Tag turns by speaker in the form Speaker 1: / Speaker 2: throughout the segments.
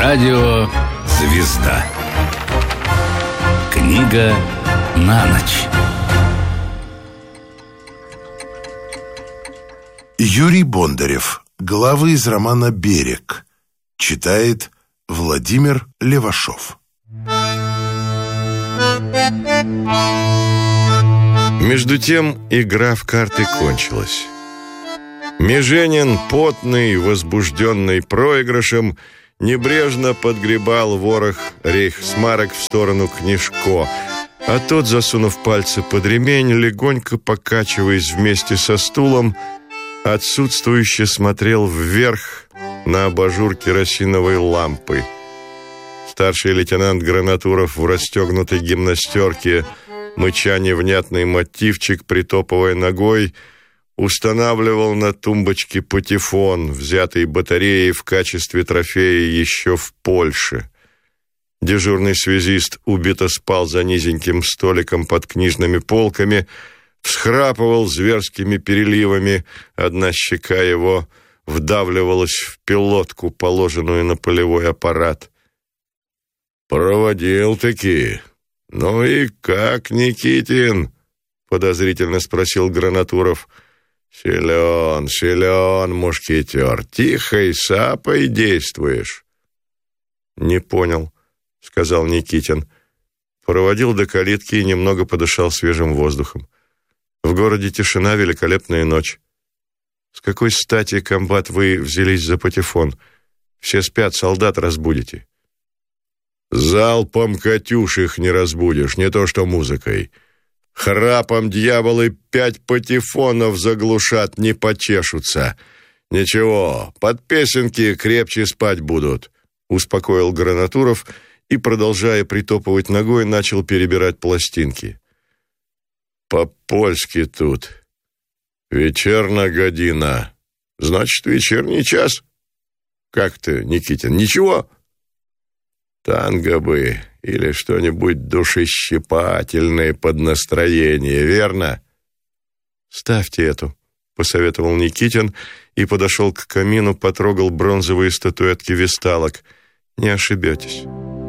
Speaker 1: Радио «Звезда». Книга на ночь.
Speaker 2: Юрий Бондарев. Главы из романа «Берег». Читает Владимир Левашов.
Speaker 3: Между тем игра в карты кончилась. Меженин, потный, возбужденный проигрышем, небрежно подгребал ворох рейхсмарок в сторону Книжко, а тот, засунув пальцы под ремень, легонько покачиваясь вместе со стулом, отсутствующе смотрел вверх на абажур керосиновой лампы. Старший лейтенант Гранатуров в расстегнутой гимнастерке, мыча невнятный мотивчик, притопывая ногой, устанавливал на тумбочке патефон, взятый батареей в качестве трофея еще в Польше. Дежурный связист убито спал за низеньким столиком под книжными полками, всхрапывал зверскими переливами, одна щека его вдавливалась в пилотку, положенную на полевой аппарат. «Проводил-таки. Ну и как, Никитин?» — подозрительно спросил Гранатуров. Силен, мушкетер, тихой сапой действуешь». «Не понял», — сказал Никитин. Проводил до калитки и немного подышал свежим воздухом. В городе тишина, великолепная ночь. С какой стати, комбат, вы взялись за патефон? Все спят, солдат разбудите. Залпом «Катюш» их не разбудишь, не то что музыкой. Храпом дьяволы 5 патефонов заглушат, не почешутся. Ничего, под песенки крепче спать будут, успокоил Гранатуров и, продолжая притопывать ногой, начал перебирать пластинки. По-польски тут. Вечерна година. Значит, вечерний час. Как ты, Никитин, ничего? Танго бы или что-нибудь душещипательное под настроение, верно? Ставьте эту, посоветовал Никитин и подошел к камину, потрогал бронзовые статуэтки весталок. Не ошибетесь.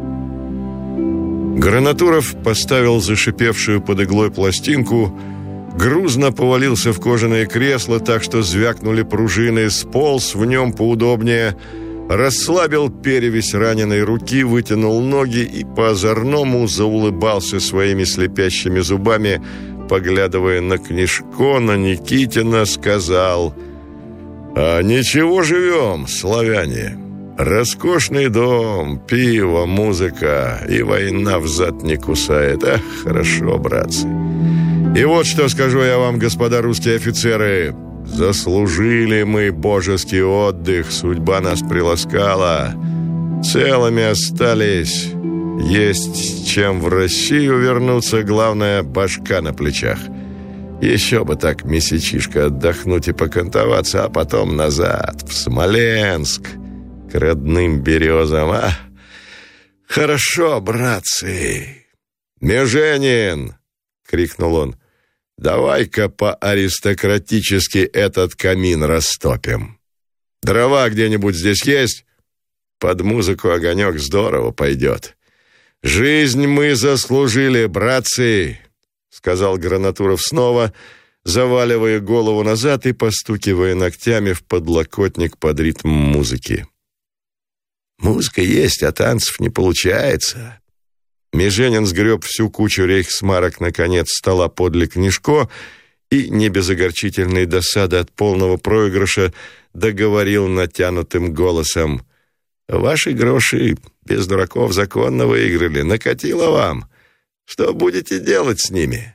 Speaker 3: Гранатуров поставил зашипевшую под иглой пластинку, грузно повалился в кожаное кресло, так что звякнули пружины, сполз в нем поудобнее, расслабил перевязь раненой руки, вытянул ноги и по-озорному заулыбался своими слепящими зубами, поглядывая на Книжко, на Никитина, сказал: «А ничего, живем, славяне. Роскошный дом, пиво, музыка, и война взад не кусает. Ах, хорошо, братцы. И вот что скажу я вам, господа русские офицеры. Заслужили мы божеский отдых, судьба нас приласкала. Целыми остались. Есть с чем в Россию вернуться, главное, башка на плечах. Еще бы так месячишко отдохнуть и покантоваться, а потом назад, в Смоленск, к родным березам. А? Хорошо, братцы. Меженин, крикнул он, давай-ка по-аристократически этот камин растопим. Дрова где-нибудь здесь есть? Под музыку огонек здорово пойдет. Жизнь мы заслужили, братцы, сказал Гранатуров снова, заваливая голову назад и постукивая ногтями в подлокотник под ритм музыки. Музыка есть, а танцев не получается. Меженин сгреб всю кучу рейхсмарок на конец стола подле Книжко и, не без огорчительной досады от полного проигрыша, договорил натянутым голосом: «Ваши гроши без дураков законно выиграли, накатило вам. Что будете делать с ними?»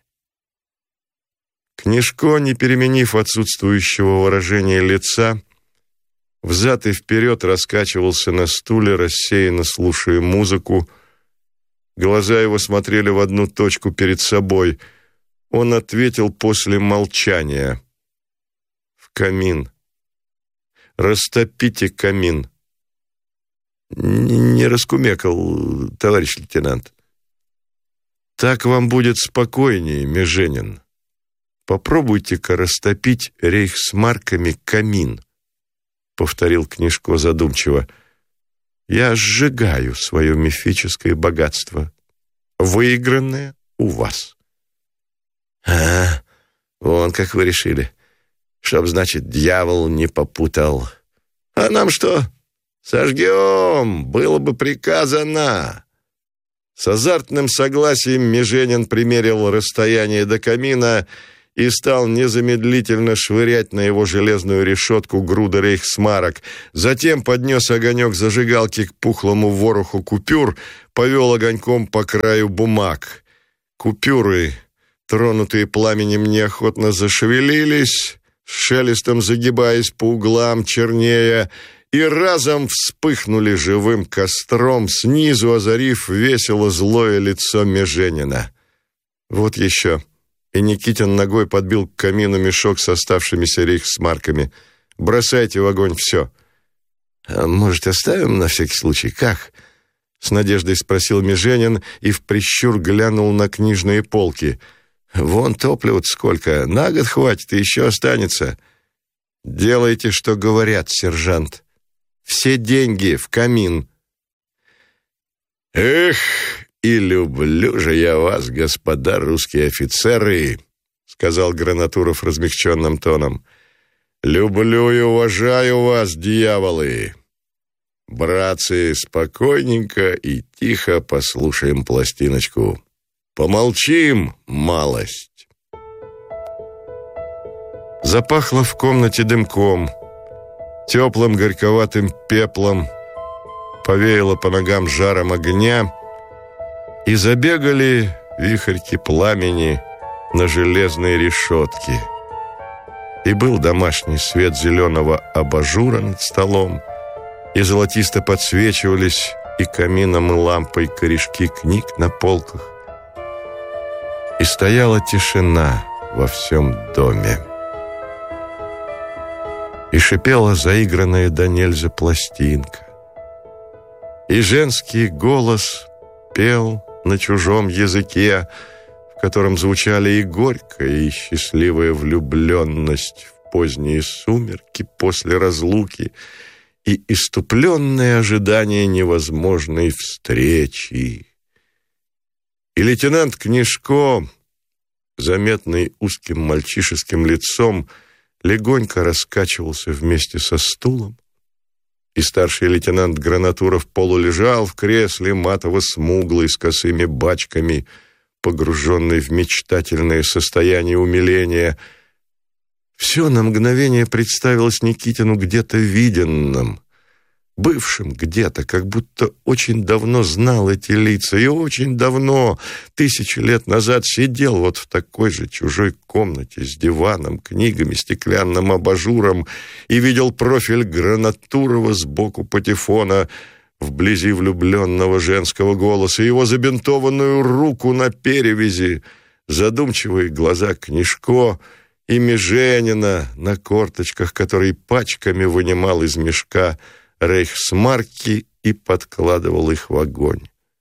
Speaker 3: Книжко, не переменив отсутствующего выражения лица, взад и вперед раскачивался на стуле, рассеянно слушая музыку. Глаза его смотрели в одну точку перед собой. Он ответил после молчания: «В камин. Растопите камин». Не раскумекал, товарищ лейтенант. «Так вам будет спокойнее, Меженин. Попробуйте-ка растопить рейхсмарками камин», — повторил Книжко задумчиво. я сжигаю свое мифическое богатство, выигранное у вас».
Speaker 4: Вон как вы решили. Чтоб, значит, дьявол не попутал. А нам что? Сожгем, было бы приказано».
Speaker 3: С азартным согласием Меженин примерил расстояние до камина и стал незамедлительно швырять на его железную решетку груды рейхсмарок. Затем поднес огонек зажигалки к пухлому вороху купюр, повел огоньком по краю бумаг. Купюры, тронутые пламенем, неохотно зашевелились, с шелестом загибаясь по углам, чернея, и разом вспыхнули живым костром, снизу озарив весело злое лицо Меженина. Вот еще. И Никитин ногой подбил к камину мешок с оставшимися рейхсмарками. «Бросайте в огонь все».
Speaker 4: «А может, оставим на всякий случай? Как?»
Speaker 3: — с надеждой спросил Меженин и в прищур глянул на книжные полки.
Speaker 4: «Вон топлива-то сколько. На год хватит, и еще останется».
Speaker 3: «Делайте, что говорят, сержант. Все деньги в камин».
Speaker 4: «Эх, и люблю же я вас, господа русские офицеры», — сказал Гранатуров размягченным тоном.
Speaker 3: «Люблю и уважаю вас, дьяволы.
Speaker 4: Братцы, спокойненько и тихо послушаем пластиночку. Помолчим малость».
Speaker 3: Запахло в комнате дымком, теплым горьковатым пеплом, повеяло по ногам жаром огня, и забегали вихрьки пламени на железной решетке. И был домашний свет зеленого абажура над столом, и золотисто подсвечивались и камином, и лампой корешки книг на полках. И стояла тишина во всем доме. И шипела заигранная до нельзя пластинка. И женский голос пел на чужом языке, в котором звучали и горькая, и счастливая влюбленность в поздние сумерки после разлуки, и иступленное ожидание невозможной встречи. И лейтенант Книжко, заметный узким мальчишеским лицом, легонько раскачивался вместе со стулом, и старший лейтенант Гранатуров полулежал в кресле, матово-смуглый, с косыми бачками, погруженный в мечтательное состояние умиления. Все на мгновение представилось Никитину где-то виденным, бывшим где-то, как будто очень давно знал эти лица, и очень давно, 1000 лет назад, сидел вот в такой же чужой комнате с диваном, книгами, стеклянным абажуром и видел профиль Гранатурова сбоку патефона, вблизи влюбленного женского голоса, его забинтованную руку на перевязи, задумчивые глаза Книжко и Меженина на корточках, который пачками вынимал из мешка рейхсмарки и подкладывал их в огонь.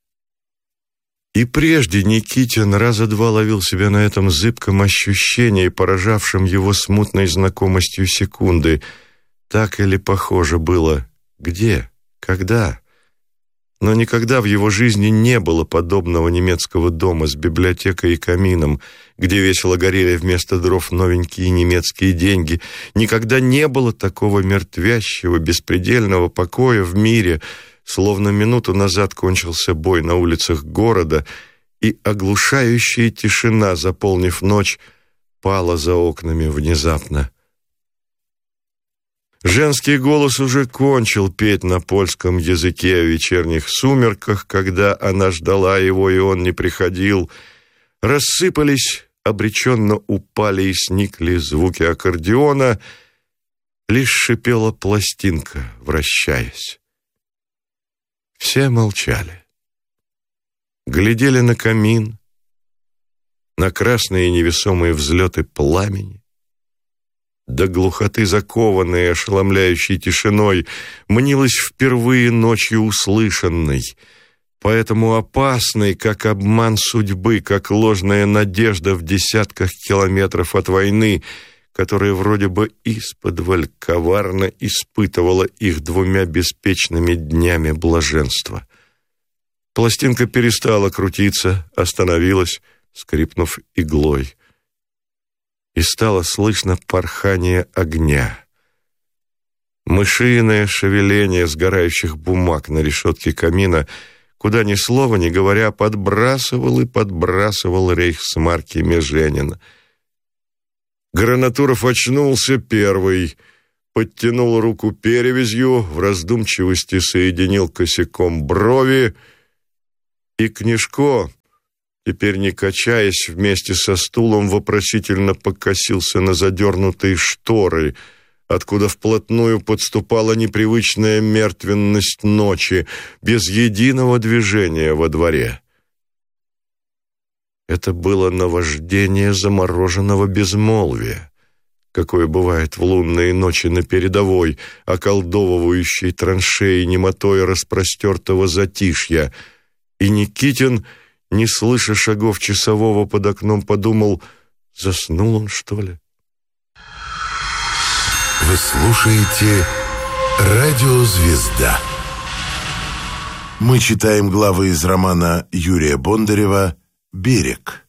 Speaker 3: И прежде Никитин раза два ловил себя на этом зыбком ощущении, поражавшем его смутной знакомостью секунды. Так или похоже было где, когда. Но никогда в его жизни не было подобного немецкого дома с библиотекой и камином, где весело горели вместо дров новенькие немецкие деньги. Никогда не было такого мертвящего, беспредельного покоя в мире, словно минуту назад кончился бой на улицах города, и оглушающая тишина, заполнив ночь, пала за окнами внезапно. Женский голос уже кончил петь на польском языке о вечерних сумерках, когда она ждала его, и он не приходил. Рассыпались, обреченно упали и сникли звуки аккордеона, лишь шипела пластинка, вращаясь. Все молчали. Глядели на камин, на красные невесомые взлеты пламени, до глухоты закованной, ошеломляющей тишиной, мнилась впервые ночью услышанной, поэтому опасной, как обман судьбы, как ложная надежда в десятках километров от войны, которая вроде бы исподволь коварно испытывала их 2 беспечными днями блаженства. Пластинка перестала крутиться, остановилась, скрипнув иглой. И стало слышно порхание огня. Мышиное шевеление сгорающих бумаг на решетке камина, куда ни слова не говоря подбрасывал и подбрасывал рейхсмарки Меженин. Гранатуров очнулся первый, подтянул руку перевязью, в раздумчивости соединил косяком брови, и Книжко, теперь не качаясь, вместе со стулом вопросительно покосился на задернутые шторы, откуда вплотную подступала непривычная мертвенность ночи, без единого движения во дворе. Это было наваждение замороженного безмолвия, какое бывает в лунные ночи на передовой, околдовывающей траншеи немотой распростертого затишья. И Никитин, не слыша шагов часового под окном, подумал, заснул он, что ли?
Speaker 2: Вы слушаете «Радио Звезда». Мы читаем главы из романа Юрия Бондарева «Берег».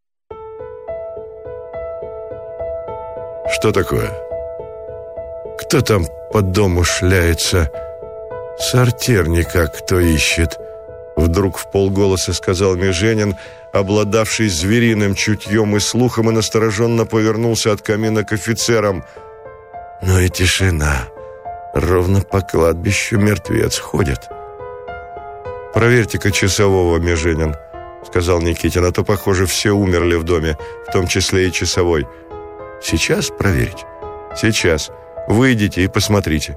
Speaker 3: Что такое? Кто там по дому шляется? Сортирника кто ищет? Вдруг вполголоса сказал Меженин, обладавший звериным чутьем и слухом, и настороженно повернулся от камина к офицерам. Ну и тишина. Ровно по кладбищу мертвец ходит. «Проверьте-ка часового, Меженин», — сказал Никитин, «а то, похоже, все умерли в доме, в том числе и часовой». «Сейчас проверить?» «Сейчас. Выйдите и посмотрите».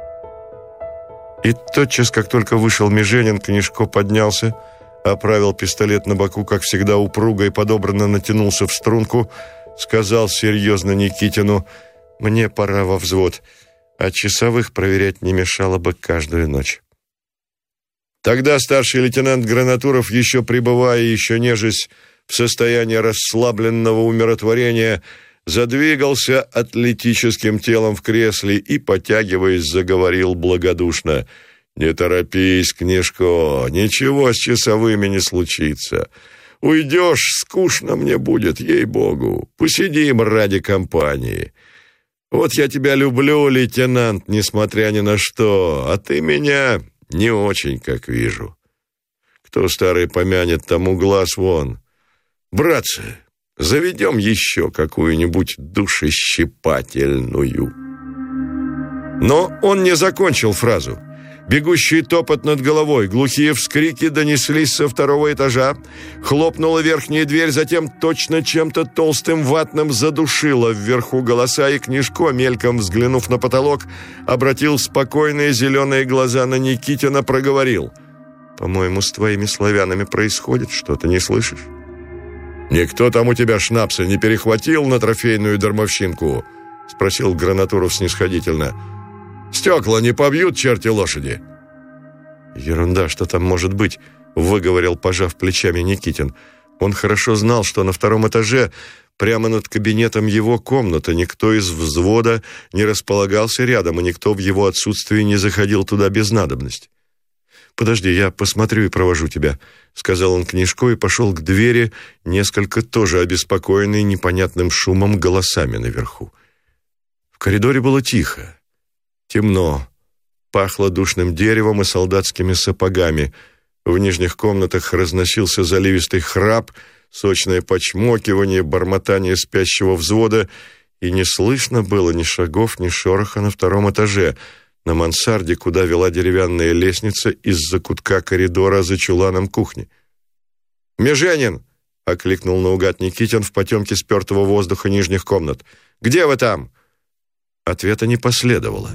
Speaker 3: И тотчас, как только вышел Меженин, Книжко поднялся, оправил пистолет на боку, как всегда упруго и подобранно натянулся в струнку, сказал серьезно Никитину: «Мне пора во взвод, а часовых проверять не мешало бы каждую ночь». Тогда старший лейтенант Гранатуров, еще пребывая, еще нежесть в состоянии расслабленного умиротворения, задвигался атлетическим телом в кресле и, потягиваясь, заговорил благодушно: «Не торопись, Книжко, ничего с часовыми не случится. Уйдешь, скучно мне будет, ей-богу. Посидим ради компании. Вот я тебя люблю, лейтенант, несмотря ни на что, а ты меня не очень, как вижу. Кто старый помянет, тому глаз вон. Братцы, заведем еще какую-нибудь душещипательную». Но он не закончил фразу. Бегущий топот над головой, глухие вскрики донеслись со 2-го этажа, хлопнула верхняя дверь, затем точно чем-то толстым ватным задушило вверху голоса, и Книжко, мельком взглянув на потолок, обратил спокойные зеленые глаза на Никитина, проговорил: «По-моему, с твоими славянами происходит что-то, не слышишь?» «Никто там у тебя шнапса не перехватил на трофейную дармовщинку?» — спросил Гранатуров снисходительно. «Стекла не побьют черти лошади?» «Ерунда, что там может быть?» — выговорил, пожав плечами, Никитин. Он хорошо знал, что на 2-м этаже, прямо над кабинетом, его комната. Никто из взвода не располагался рядом, и никто в его отсутствии не заходил туда без надобности. «Подожди, я посмотрю и провожу тебя», — сказал он Книжко и пошел к двери, несколько тоже обеспокоенный непонятным шумом, голосами наверху. В коридоре было тихо. Темно, пахло душным деревом и солдатскими сапогами. В нижних комнатах разносился заливистый храп, сочное почмокивание, бормотание спящего взвода, и не слышно было ни шагов, ни шороха на 2-м этаже, на мансарде, куда вела деревянная лестница из закутка коридора за чуланом кухни. «Меженин!» — окликнул наугад Никитин в потемке спертого воздуха нижних комнат. «Где вы там?» Ответа не последовало.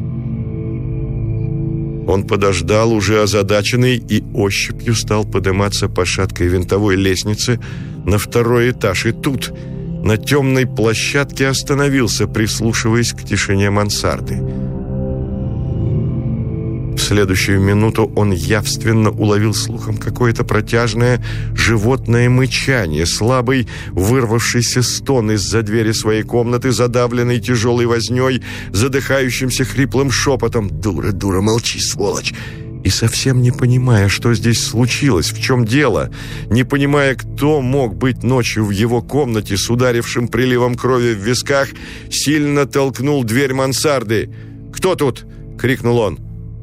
Speaker 3: Он подождал, уже озадаченный, и ощупью стал подниматься по шаткой винтовой лестнице на 2-й этаж. И тут, на темной площадке, остановился, прислушиваясь к тишине мансарды. В следующую минуту он явственно уловил слухом какое-то протяжное животное мычание, слабый вырвавшийся стон из-за двери своей комнаты, задавленный тяжелой вознёй, задыхающимся хриплым шепотом: «Дура, дура, молчи, сволочь!» И совсем не понимая, что здесь случилось, в чем дело, не понимая, кто мог быть ночью в его комнате с ударившим приливом крови в висках, сильно толкнул дверь мансарды. «Кто тут?» — крикнул он.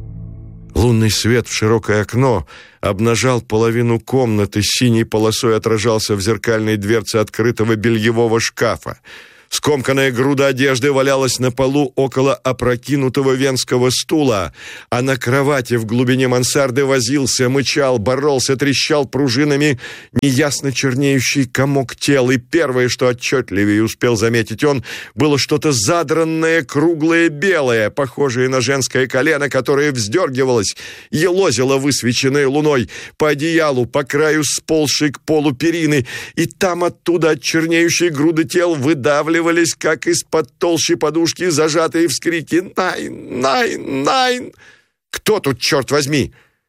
Speaker 3: Лунный свет в широкое окно обнажал половину комнаты, синей полосой отражался в зеркальной дверце открытого бельевого шкафа. Скомканная груда одежды валялась на полу около опрокинутого венского стула, а на кровати в глубине мансарды возился, мычал, боролся, трещал пружинами неясно чернеющий комок тел, и первое, что отчетливее успел заметить он, было что-то задранное, круглое, белое, похожее на женское колено, которое вздергивалось, елозило высвеченной луной по одеялу, по краю сползшей к полу перины, и там оттуда от чернеющей груды тел выдавливались, как из-под толщи подушки, зажатые вскрики «Найн! Найн! Найн!» «Кто тут, черт возьми?»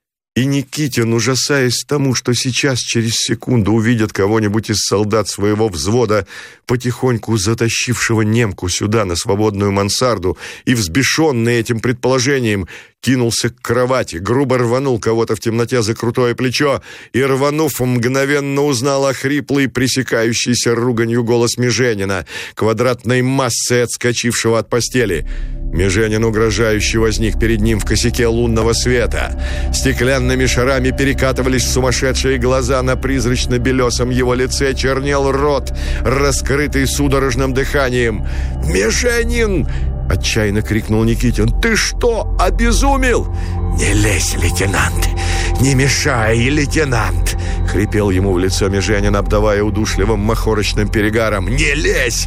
Speaker 3: И Никитин, ужасаясь тому, что сейчас через секунду увидит кого-нибудь из солдат своего взвода, потихоньку затащившего немку сюда, на свободную мансарду, и взбешенный этим предположением, кинулся к кровати, грубо рванул кого-то в темноте за крутое плечо и, рванув, мгновенно узнал охриплый, пресекающийся руганью голос Меженина, квадратной массой отскочившего от постели. Меженин угрожающе возник перед ним в косяке лунного света. Стеклянными шарами перекатывались сумасшедшие глаза, на призрачно-белесом его лице чернел рот, раскрытый судорожным дыханием. «Меженин!» — отчаянно крикнул Никитин. «Ты что, обезумел?» «Не лезь, лейтенант! Не мешай, лейтенант!» — хрипел ему в лицо Меженин, обдавая удушливым махорочным перегаром. «Не лезь!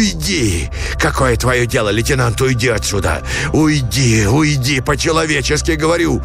Speaker 3: Уйди! Какое твое дело, лейтенант? Уйди отсюда! Уйди, уйди! По-человечески говорю!»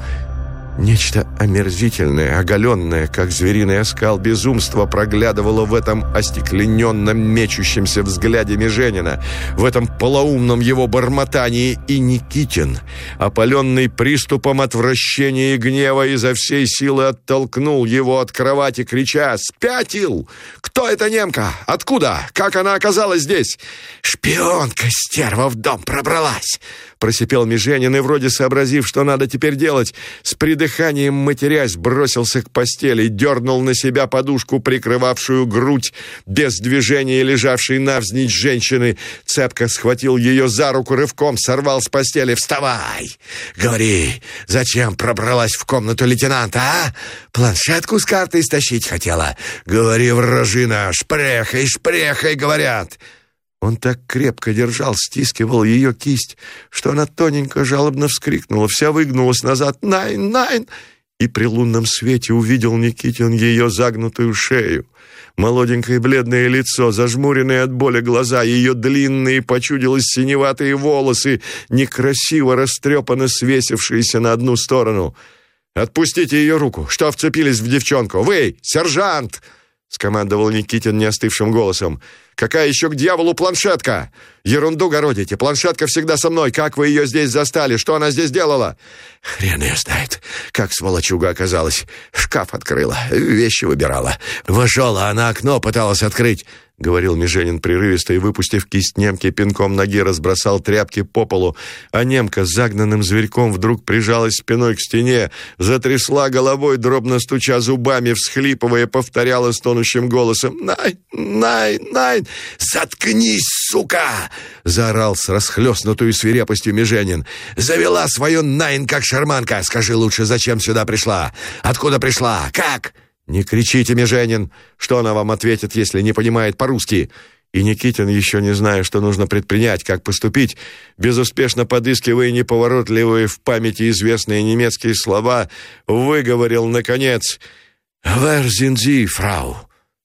Speaker 3: Нечто омерзительное, оголенное, как звериный оскал безумства, проглядывало в этом остеклененном, мечущемся взгляде Меженина, в этом полоумном его бормотании, и Никитин, опаленный приступом отвращения и гнева, изо всей силы оттолкнул его от кровати, крича: «Спятил! Кто эта немка? Откуда? Как она оказалась здесь?» «Шпионка, стерва, в дом пробралась!» просипел Меженин и, вроде сообразив, что надо теперь делать, с придыханием матерясь, бросился к постели, дернул на себя подушку, прикрывавшую грудь без движения лежавшей навзничь женщины, цепко схватил ее за руку, рывком сорвал с постели. «Вставай! Говори, зачем пробралась в комнату лейтенанта, а? Планшетку с картой стащить хотела? Говори, вражина, шпрехай, шпрехай, говорят!» Он так крепко держал, стискивал ее кисть, что она тоненько жалобно вскрикнула, вся выгнулась назад. «Найн! Найн!» И при лунном свете увидел Никитин ее загнутую шею, молоденькое бледное лицо, зажмуренные от боли глаза, ее длинные, почудилось, синеватые волосы, некрасиво растрепанно свесившиеся на одну сторону. «Отпустите ее руку! Что вцепились в девчонку? Вы, сержант!» — скомандовал Никитин неостывшим голосом. «Какая еще к дьяволу планшетка? Ерунду городите. Планшетка всегда со мной. Как вы ее здесь застали? Что она здесь делала?» «Хрен ее знает, как сволочуга оказалась. Шкаф открыла, вещи выбирала. Вошел, а она окно пыталась открыть», — говорил Меженин прерывисто и, выпустив кисть немки, пинком ноги разбросал тряпки по полу, а немка загнанным зверьком вдруг прижалась спиной к стене, затрясла головой, дробно стуча зубами, всхлипывая, повторяла стонущим голосом: «Найн! Найн! Найн! Заткнись, сука!» — заорал с расхлёстнутую свирепостью Меженин. «Завела свою Найн как шарманка. Скажи лучше, зачем сюда пришла? Откуда пришла? Как?» «Не кричите, Меженин! Что она вам ответит, если не понимает по-русски?» И Никитин, еще не зная, что нужно предпринять, как поступить, безуспешно подыскивая неповоротливые в памяти известные немецкие слова, выговорил, наконец: «Wer sind Sie, Frau?»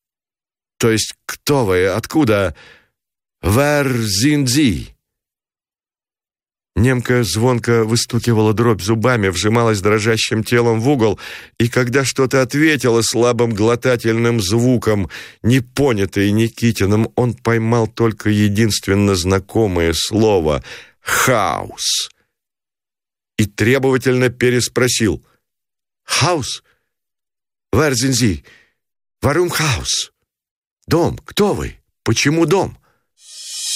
Speaker 3: То есть «Кто вы? Откуда?» «Wer sind Sie?» Немка звонко выстукивала дробь зубами, вжималась дрожащим телом в угол, и когда что-то ответила слабым глотательным звуком, не понятое Никитиным, он поймал только единственно знакомое слово «хаус». и требовательно переспросил. «Хаус? Wer sind Sie? Warum Haus? Дом, кто вы? Почему дом?»